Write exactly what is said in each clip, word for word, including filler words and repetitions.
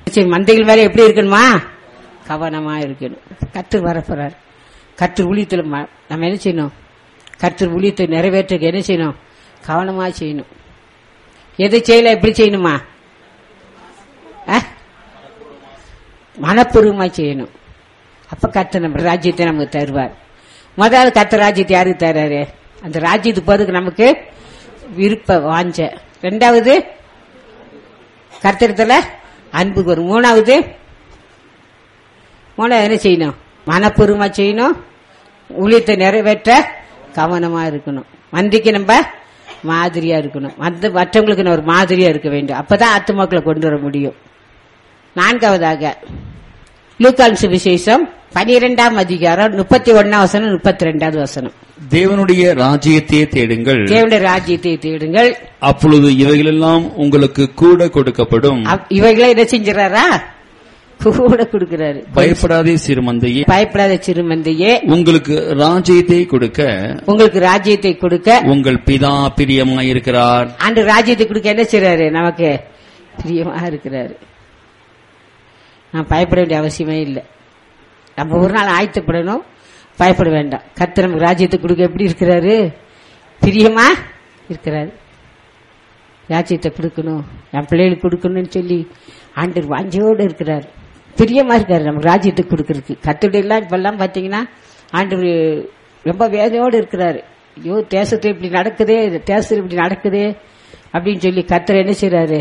சரி, மந்தைகள் வேற எப்படி இருக்கணுமா? கவனமா இருக்கணும். கர்த்தர் வரப்போறார். கர்த்தர் ஊழியத்துல நம்ம என்ன செய்யணும்? கர்த்தர் ஊழியத்தை நிறைவேற்ற என்ன செய்யணும்? கவனமா செய்யணும். எது செய்யல எப்படி செய்யணுமா? மனப்பூர்வமா செய்யணும். அப்ப கர்த்தர் நம்ம ராஜ்யத்தை நமக்கு தருவார். முதல்ல கர்த்தர் ராஜ்யத்தை யாருக்கு தர்றாரு? அந்த ராஜ்யத்துக்கு போறதுக்கு நமக்கு விருப்ப வாஞ்ச. ரெண்டாவது கர்த்தரத்துல அன்பு வரும். மூணாவது மூணாவது என்ன செய்யணும்? மனப்பூர்வமா செய்யணும். ஊழியத்தை நிறைவேற்ற கவனமா இருக்கணும். மந்திக்கு நம்ம மாதிரியா இருக்கணும். மற்றவங்களுக்கு ஒரு மாதிரியா இருக்க வேண்டும். அப்பதான் ஆத்துமாக்களை கொண்டு வர முடியும். நான்காவதாக லூக்கான் சுவிசேஷம் பனிரெண்டாம் அதிகாரம் முப்பத்தி ஒன்னாம் வசனம் முப்பத்தி ரெண்டாவது வசனம். தேவனுடைய ராஜ்யத்தை தேடுங்கள், தேவனுடைய ராஜ்யத்தை தேடுங்கள், அப்பொழுது இவைகளெல்லாம் உங்களுக்கு கூட கொடுக்கப்படும். இவைகளை என்ன செஞ்சாரா? கூட கொடுக்கிறாரு. பயப்படாதே சிறுமந்தையே, பயப்படாத சிறுமந்தையே, உங்களுக்கு ராஜ்யத்தை கொடுக்க உங்களுக்கு ராஜ்யத்தை கொடுக்க உங்கள் பிதா பிரியமாயிருக்கிறார். ஆண்டு ராஜ்யத்தை கொடுக்க என்ன செய்றாரு? நமக்கு பிரியமா இருக்கிறாரு. நான் பயப்பட வேண்டிய அவசியமே இல்லை. நம்ம ஒரு நாள் ஆயத்தப்படணும், பயப்பட வேண்டாம். கர்த்தர் நமக்கு ராஜ்யத்தை கொடுக்க எப்படி இருக்கிறாரு? பிரியமா இருக்கிறாரு. ராஜ்யத்தை கொடுக்கணும், என் பிள்ளைகளுக்கு கொடுக்கணும்னு சொல்லி ஆண்டவர் வாஞ்சையோடு இருக்கிறார். பிரியமா இருக்காரு நமக்கு ராஜ்யத்தை கொடுக்கறதுக்கு. கர்த்தருடைய எல்லாம் இப்பெல்லாம் பாத்தீங்கன்னா ஆண்டவர் ரொம்ப வேதனையோடு இருக்கிறாரு. ஐயோ, தேசத்துல இப்படி நடக்குதே, தேசத்துல இப்படி நடக்குதே அப்படின்னு சொல்லி கர்த்தர் என்ன செய்யறாரு?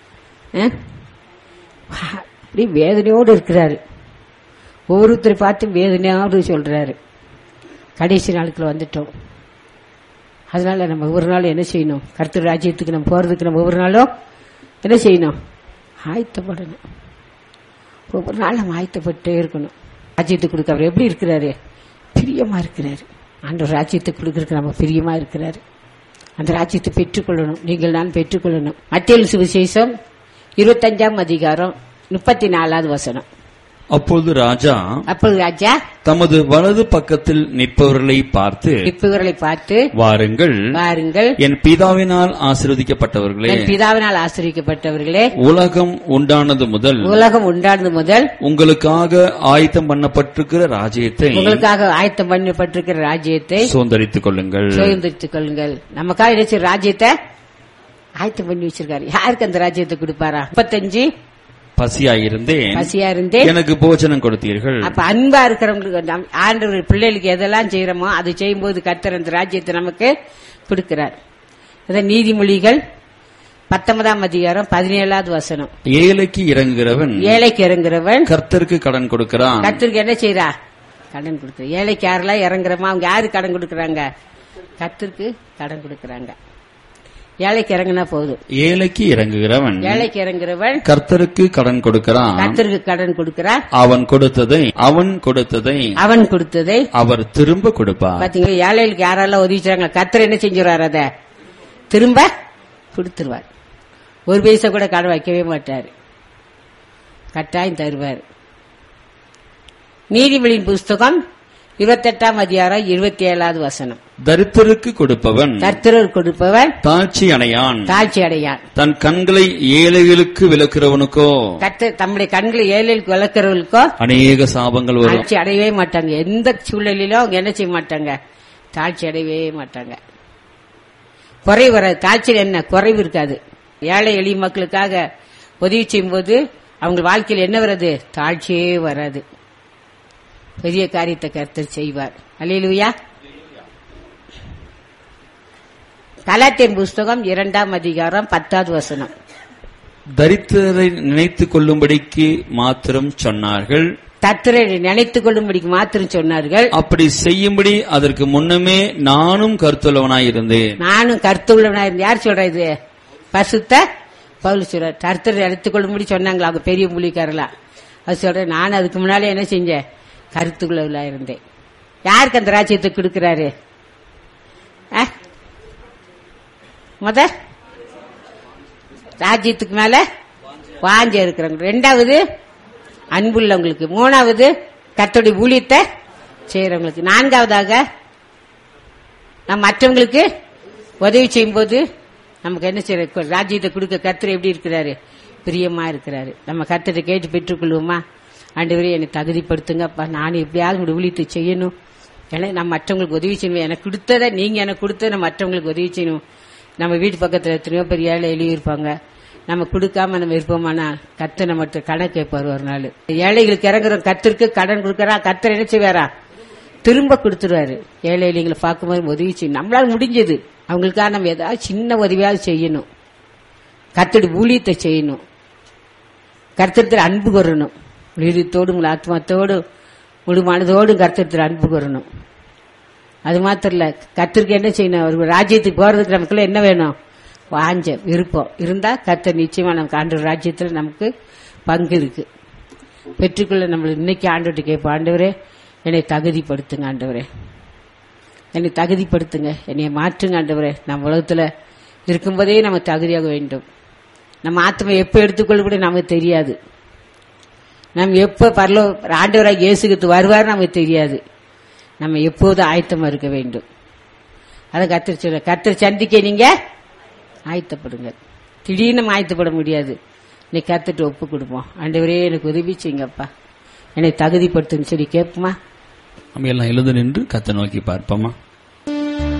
அப்படி வேதனையோடு இருக்கிறாரு. ஒவ்வொருத்தரை பார்த்து வேதனையோடு சொல்றாரு. கடைசி நாளுக்குள்ள வந்துட்டோம். அதனால நம்ம ஒவ்வொரு நாளும் என்ன செய்யணும்? கர்த்தர் ராஜ்யத்துக்கு நம்ம போறதுக்கு நம்ம ஒவ்வொரு நாளும் என்ன செய்யணும்? ஆயத்தப்படணும். ஒவ்வொரு நாள் நம்ம ஆயத்தப்பட்டே இருக்கணும். ராஜ்யத்துக்கு கொடுக்க அவர் எப்படி இருக்கிறாரு? பிரியமா இருக்கிறாரு. ஆண்டவர் ராஜ்யத்தை கொடுக்கறதுக்கு நம்ம பிரியமா இருக்கிறாரு. அந்த ராஜ்யத்தை பெற்றுக்கொள்ளணும். நீங்கள் நான் பெற்றுக்கொள்ளணும். மத்தேயு சுவிசேஷம் இருபத்தஞ்சாம் அதிகாரம் முப்பத்தி நாலாவது வசனம். அப்பொழுது ராஜா அப்பொழுது ராஜா தமது வலது பக்கத்தில் நிற்பவர்களை பார்த்து நிற்பவர்களை பார்த்து வாருங்கள் வாருங்கள் என் பிதாவினால் ஆசீர்வதிக்கப்பட்டவர்களே, என் பிதாவினால் ஆசீர்வதிக்கப்பட்டவர்களே, உலகம் உண்டானது முதல் உலகம் உண்டானது முதல் உங்களுக்காக ஆயத்தம் பண்ணப்பட்டிருக்கிற ராஜ்யத்தை உங்களுக்காக ஆயத்தம் பண்ணப்பட்டிருக்கிற ராஜ்யத்தை சுதந்தரித்துக் கொள்ளுங்கள் சுதந்தரித்துக் கொள்ளுங்கள். நமக்காக நினைச்ச ராஜ்யத்தை ஆயத்தம் பண்ணி வச்சிருக்காரு. யாருக்கு அந்த ராஜ்யத்தை கொடுப்பாரா? முப்பத்தஞ்சு பசியாயிருந்தேன் பசியா இருந்தேன் எனக்கு போஜனம் கொடுத்தீர்கள். அப்ப அன்பா இருக்கிறவங்களுக்கு ஆண்டவர் பிள்ளைகளுக்கு எதெல்லாம் செய்யறோமோ அது செய்யும் போது கர்த்தர் அந்த ராஜ்யத்தை நமக்கு கொடுக்கிறார். நீதிமொழிகள் பத்தொன்பதாம் அதிகாரம் பதினேழாவது வசனம். ஏழைக்கு இறங்குகிறவன் ஏழைக்கு இறங்குகிறவன் கர்த்தருக்கு கடன் கொடுக்கிறான். கர்த்தருக்கு என்ன செய்யறா? கடன் கொடுக்கிற. ஏழைக்கு யாரெல்லாம் இறங்குறமா அவங்க யாரு கடன் கொடுக்கறாங்க? கர்த்தருக்கு கடன் கொடுக்கறாங்க. ஏழைக்கு இறங்கினா போதும். ஏழைக்கு இறங்குகிறவன் ஏழைக்கு இறங்குகிறவன் கர்த்தருக்கு கடன் கொடுக்கிறான். கர்த்தருக்கு கடன் கொடுக்கிறான். அவன் கொடுத்ததை அவன் கொடுத்ததை அவன் கொடுத்ததை அவர் திரும்ப கொடுப்பார். பாத்தீங்களா? ஏழைகளுக்கு யாரெல்லாம் உதவிச்சாங்க, கர்த்தர் என்ன செஞ்சுருவார்? அத திரும்ப கொடுத்துருவார். ஒரு பைசா கூட கடன் வைக்கவே மாட்டாரு, கட்டாயம் தருவார். நீதிமொழியின் புஸ்தகம் இருபத்தெட்டாம் அதிகாரம் இருபத்தி ஏழாவது வசனம். தரித்திரருக்கு கொடுப்பவன் தரித்திரர் கொடுப்பவன் தாழ்ச்சி அடையான் தாழ்ச்சி அடையான் தன் கண்களை ஏழைகளுக்கு விளக்குறவனுக்கோ கர்த்தர் தம்முடைய கண்களை ஏழைகளுக்கு விளக்குறவர்களுக்கோ அநேக சாபங்கள் வரும். தாழ்ச்சி அடையவே மாட்டாங்க. எந்த சூழ்நிலையிலும் அவங்க என்ன செய்ய மாட்டாங்க? தாழ்ச்சி அடையவே மாட்டாங்க. குறைவு வராது. தாழ்ச்சியில் என்ன குறைவு இருக்காது. ஏழை எளிய மக்களுக்காக உதவி செய்யும் போது அவங்க வாழ்க்கையில் என்ன வராது? தாழ்ச்சியே வராது. பெரிய காரியத்தை கர்த்தர் செய்வார். அல்லேலூயா. கலாத்தியர் புஸ்தகம் இரண்டாம் அதிகாரம் பத்தாவது வசனம். தரித்திரரை நினைத்துக் கொள்ளும்படிக்கு மாத்திரம் சொன்னார்கள். தரித்திரரை நினைத்துக் கொள்ளும்படிக்கு மாத்திரம் சொன்னார்கள். அப்படி செய்யும்படி அதற்கு முன்னமே நானும் கருத்துள்ளவனாயிருந்தேன். நானும் கருத்துள்ளவனாயிருந்தேன். யார் சொல்ற இது? பரிசுத்த பவுல் சொல்றார். தரித்திரரை நினைத்துக் கொள்ளும்படி சொன்னாங்களா அவங்க பெரிய மூலிக்காரலாம். அது சொல்ற நானும் அதுக்கு முன்னாலே என்ன செஞ்சேன்? கருத்துக்குள்ளவளா இருந்தேன். யாருக்கு அந்த ராஜ்யத்தை கொடுக்கிறாரு? முத ராஜ்யத்துக்கு மேல வாஞ்ச இருக்கிறவங்க. ரெண்டாவது அன்புள்ளவங்களுக்கு. மூணாவது கர்த்தருடைய ஊழியத்தை செய்யறவங்களுக்கு. நான்காவதாக நம்ம மற்றவங்களுக்கு உதவி செய்யும் போது நமக்கு என்ன செய்யற? ராஜ்யத்தை கொடுக்க கர்த்தர் எப்படி இருக்கிறாரு? பிரியமா இருக்கிறாரு. நம்ம கர்த்தரை கேட்டு பெற்றுக்கொள்வோமா? ஆண்டவரே என்னை தகுதிப்படுத்துங்கப்பா, நான் எப்படியாவது உங்களுடைய ஊழியத்தை செய்யணும், ஏன்னா நான் மற்றவங்களுக்கு உதவி செய்யணும், எனக்கு கொடுத்ததை நீங்க எனக்கு கொடுத்ததை நான் மற்றவங்களுக்கு உதவி செய்யணும். நம்ம வீட்டு பக்கத்துல எத்தனையோ பெரிய ஏழை எழுதியிருப்பாங்க, நம்ம கொடுக்காம நம்ம இருப்போமானா கர்த்தர் நம்ம கடன் கேட்பாரு ஒரு நாள். ஏழைகளுக்கு இறங்குறோம், கர்த்தருக்கு கடன் கொடுக்கறா, கர்த்தர் என்ன செய்வாரா? திரும்ப கொடுத்துருவாரு. ஏழை எளிகளை பார்க்கும்போது உதவி செய்யணும், நம்மளால முடிஞ்சது அவங்களுக்காக நம்ம ஏதாவது சின்ன உதவியாவது செய்யணும். கர்த்தருடைய ஊழியத்தை செய்யணும், கர்த்தரத்தில் அன்பு கூறணும், உயிரத்தோடு உங்கள் ஆத்மாத்தோடு முழு மனதோடு கர்த்தரத்தில் அன்பு கூறணும். அது மாத்திரம் இல்ல, கர்த்தருக்கு என்ன செய்யணும்? ஒரு ராஜ்யத்துக்கு போறதுக்கு நமக்குள்ள என்ன வேணும்? வாஞ்ச விருப்பம் இருந்தா கர்த்தர் நிச்சயமா நமக்கு ஆண்டவர் ராஜ்யத்துல நமக்கு பங்கு இருக்கு. பெற்றுக்கொள்ள நம்ம இன்னைக்கு ஆண்டவர்கிட்ட கேட்போம், ஆண்டவரே என்னை தகுதிப்படுத்துங்க, ஆண்டவரே என்னை தகுதிப்படுத்துங்க, என்னை மாற்றுங்க ஆண்டவரே. நம்ம உலகத்துல இருக்கும்போதே நம்ம தகுதியாக வேண்டும். நம்ம ஆத்மா எப்ப எடுத்துக்கொள்ள கூட நமக்கு தெரியாது. நம்ம எப்ப பரலோ ஆண்டவராக இயேசுக்கு வருவார் நமக்கு தெரியாது. நம்ம எப்போதும் ஆயத்தமா இருக்க வேண்டும். அதை கர்த்தர் சொல்ற, கர்த்தர் சந்திக்க நீங்க ஆயத்தப்படுங்க. திடீர்னு நம்ம ஆயத்தப்பட முடியாது. நீ கர்த்தர்ட்ட ஒப்பு கொடுப்போம், ஆண்டவரே எனக்கு உதவி செய்யுங்கப்பா, என்னை தகுதிப்படுத்துன்னு சொல்லி கேட்போமா? நம்ம எல்லாம் எழுந்து நின்று கர்த்தரை நோக்கி பார்ப்போமா?